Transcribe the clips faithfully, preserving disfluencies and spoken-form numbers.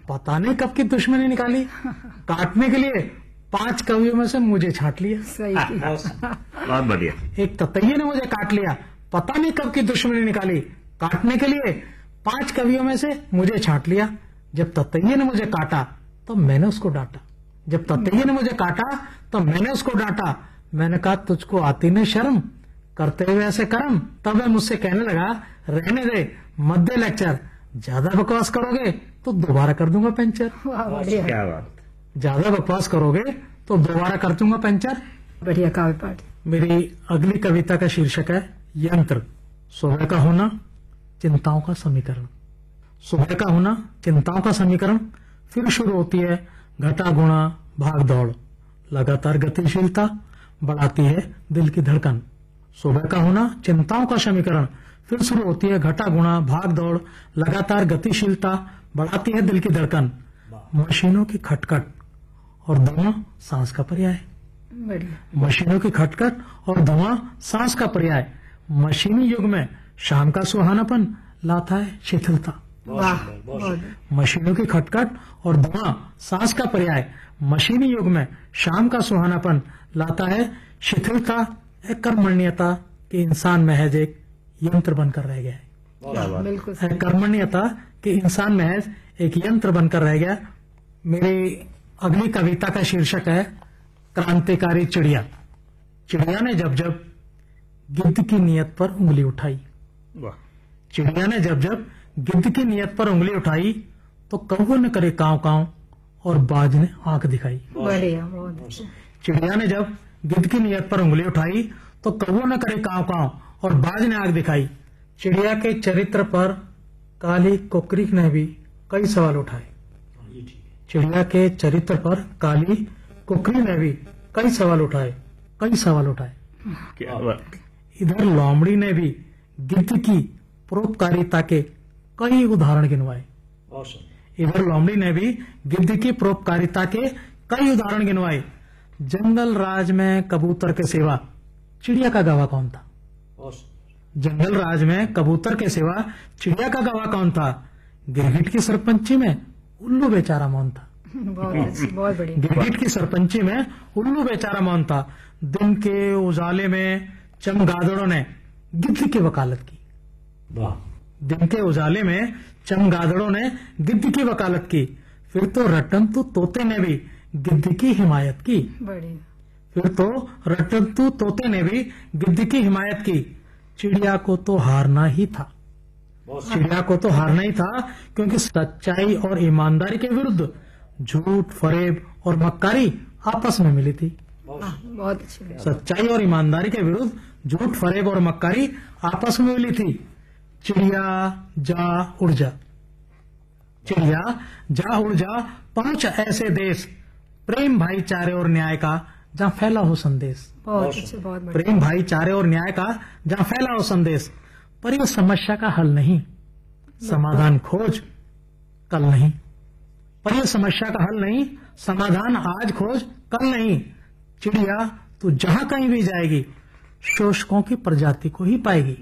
पता नहीं कब की दुश्मनी निकाली, काटने के लिए पांच कवियों में से मुझे छांट लिया। सही बहुत बढ़िया। एक ततैये ने मुझे काट लिया, पता नहीं कब की दुश्मनी निकाली, काटने के लिए पांच कवियों में से मुझे छांट लिया। जब ततैये ने मुझे काटा तो मैंने उसको डांटा, जब ततैये ने मुझे काटा तो मैंने उसको डांटा। मैंने कहा तुझको आती नहीं शर्म, करते हुए ऐसे कर्म। तब वह मुझसे कहने लगा, रहने दे, मत दे लेक्चर, ज्यादा बकवास करोगे तो दोबारा कर दूंगा पंचर। क्या बात। ज्यादा बकवास करोगे तो दोबारा कर दूंगा पंचर। बढ़िया काव्य पाठ। मेरी अगली कविता का शीर्षक है यंत्र। सुबह का होना, चिंताओं का समीकरण। सुबह का होना, चिंताओं का समीकरण। फिर शुरू होती है घटा गुणा भाग दौड़, लगातार गतिशीलता बढ़ाती है दिल की धड़कन। सुबह का होना, चिंताओं का समीकरण। फिर शुरू होती है घटा गुणा भाग दौड़, लगातार गतिशीलता बढ़ाती है दिल की धड़कन। मशीनों की खटखट और धुआं सांस का पर्याय। मशीनों की खटखट और धुआं सांस का पर्याय। मशीनी युग में शाम का सुहानापन लाता है शिथिलता। मशीनों की खटखट और धुआं सांस का पर्याय। मशीनी युग में शाम का सुहानापन लाता है शिथिलता। एक कर्मण्यता कि इंसान महज एक यंत्र बनकर रह गया है। बिल्कुल। कर्मण्यता कि इंसान महज एक यंत्र बनकर रह गया। मेरी अगली कविता का शीर्षक है क्रांतिकारी चिड़िया। चिड़िया ने जब जब गिद्ध की नियत पर उंगली उठाई। चिड़िया ने जब जब गिद्ध की नियत पर उंगली उठाई तो कौवे ने करे कांव कांव और बाज ने आंख दिखाई। बढ़िया, बहुत अच्छा। चिड़िया ने जब गिद्ध की नियत पर उंगली उठाई तो कौवे ने करे कांव कांव और बाज ने आंख दिखाई। चिड़िया के चरित्र पर काली कुकरी ने भी कई सवाल उठाए। चिड़िया के चरित्र पर काली कुकरी ने भी कई सवाल उठाए कई सवाल उठाए क्या बात। इधर लोमड़ी ने भी गिद्ध की परोपकारिता के कई उदाहरण गिनवाए। इधर लोमड़ी ने भी गिद्ध की परोपकारिता के कई उदाहरण गिनवाए। जंगल राज में कबूतर के सिवा चिड़िया का गवाह कौन था? जंगल राज में कबूतर के सिवा चिड़िया का गवाह कौन था? गिरगिट की सरपंची में उल्लू बेचारा मौन था। बहुत अच्छी, बहुत बढ़िया। गिरगिट की सरपंची में उल्लू बेचारा मौन था। दिन के उजाले में चमगादड़ों ने गिद्ध की वकालत की। दिन के उजाले में चमगादड़ों ने गिद्ध की वकालत की। फिर तो रटंतु तोते ने भी गिद्ध की हिमायत की। बढ़िया। फिर तो रटंतु तोते ने भी गिद्ध की हिमायत की। चिड़िया को तो हारना ही था। चिड़िया को तो हारना ही था क्योंकि सच्चाई और ईमानदारी के विरुद्ध झूठ, फरेब और मक्कारी आपस में मिली थी। बहुत अच्छी। सच्चाई और ईमानदारी के विरुद्ध झूठ, फरेब और मक्कारी आपस में मिली थी। चिड़िया जा उड़ जा, चिड़िया जा उड़ जा, पहुंच ऐसे देश, प्रेम भाईचारे और न्याय का जहां फैला हो संदेश। बहुत अच्छे, बहुत बढ़िया। प्रेम भाईचारे और न्याय का जहां फैला हो संदेश। पर यह समस्या का हल नहीं, समाधान खोज कल नहीं। पर यह समस्या का हल नहीं, समाधान आज खोज कल नहीं। चिड़िया तू जहां कहीं भी जाएगी शोषकों की प्रजाति को ही पाएगी।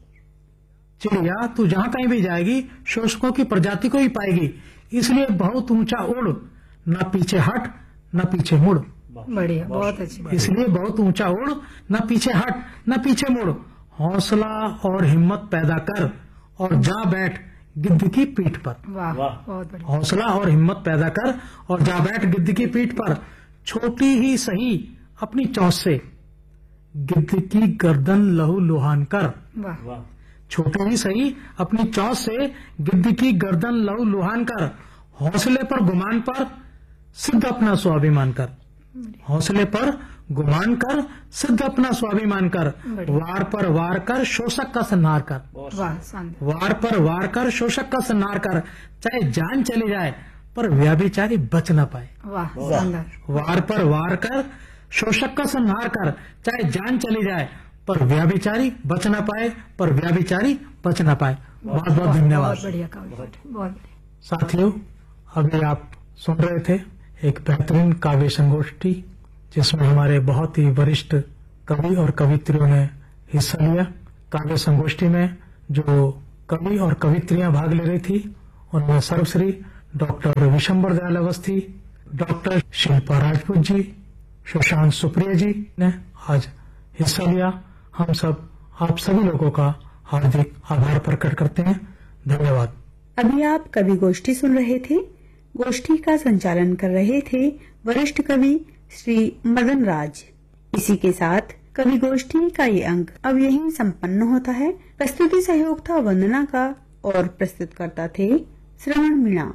चिड़िया तू जहां कहीं भी जाएगी शोषकों की प्रजाति को ही पाएगी। इसलिए बहुत ऊंचा उड़, न पीछे हट न पीछे मुड़। बढ़िया, बहुत अच्छी। इसलिए बहुत ऊंचा उड़, न पीछे हट न पीछे मुड़। हौसला और हिम्मत पैदा कर और जा बैठ गिद्ध की पीठ पर। वाह, बहुत बढ़िया। हौसला और हिम्मत पैदा कर और जा बैठ गिद्ध की पीठ पर। छोटी ही सही अपनी चौंच से गिद्ध की गर्दन लहू लुहान कर। वाह। छोटी ही सही अपनी चौंच से गिद्ध की गर्दन लहू लुहान कर। हौसले पर गुमान पर सिद्ध अपना स्वाभिमान कर। हौसले पर गुमान कर सिद्ध अपना स्वाभिमान कर। वार पर वार कर शोषक का संहार कर। वार पर वार कर शोषक का संहार कर। चाहे जान चली जाए पर व्यभिचारी बच न पाए। वार पर वार कर शोषक का संहार कर। चाहे जान चली जाए पर व्यभिचारी बच न पाए पर व्यभिचारी बच न पाए। बहुत बहुत धन्यवाद। बढ़िया, बहुत बढ़िया। साथियों, अभी आप सुन रहे थे एक बेहतरीन काव्य संगोष्ठी जिसमें हमारे बहुत ही वरिष्ठ कवि और कवित्रियों ने हिस्सा लिया। काव्य संगोष्ठी में जो कवि और कवित्रियां भाग ले रही थी उनमें सर्वश्री डॉक्टर विशंबर दयाल अवस्थी, डॉक्टर शिल्पा राजपूत जी, शशांक सुप्रिया जी ने आज हिस्सा लिया। हम सब आप सभी लोगों का हार्दिक आभार प्रकट करते हैं। धन्यवाद। अभी आप कवि गोष्ठी सुन रहे थे। गोष्ठी का संचालन कर रहे थे वरिष्ठ कवि श्री मदन राज। इसी के साथ कवि गोष्ठी का ये अंक अब यहीं संपन्न होता है। प्रस्तुति सहयोग था वंदना का और प्रस्तुतकर्ता थे श्रवण मीणा।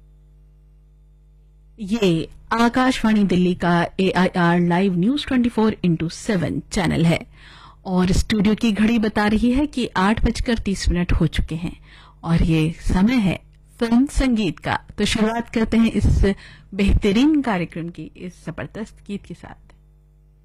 ये आकाशवाणी दिल्ली का ए I R live news twenty four into seven channel है और स्टूडियो की घड़ी बता रही है कि आठ बजकर तीस मिनट हो चुके हैं और ये समय है फिल्म संगीत का। तो शुरुआत करते हैं इस बेहतरीन कार्यक्रम की इस जबरदस्त गीत के साथ।